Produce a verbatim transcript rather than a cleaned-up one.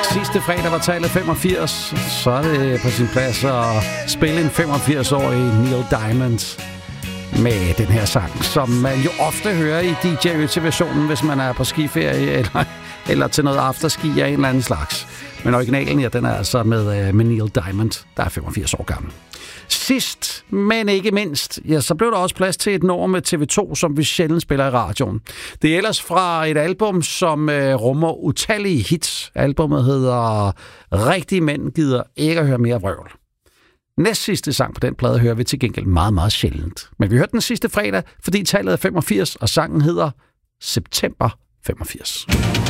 Sidste fredag var tallet femogfirs, så er det på sin plads at spille en femogfirs-årig Neil Diamond med den her sang, som man jo ofte hører i D J-versionen, hvis man er på skiferie eller, eller til noget afterski af en eller anden slags. Men originalen, ja, den er altså med, med Neil Diamond, der er femogfirs år gammel. Sidst, men ikke mindst, ja, så blev der også plads til et nummer med T V to, som vi sjældent spiller i radioen. Det er ellers fra et album, som øh, rummer utallige hits. Albummet hedder Rigtige mænd gider ikke at høre mere vrøvl. Næst sidste sang på den plade hører vi til gengæld meget, meget sjældent. Men vi hørte den sidste fredag, fordi tallet er femogfirs, og sangen hedder September femogfirs.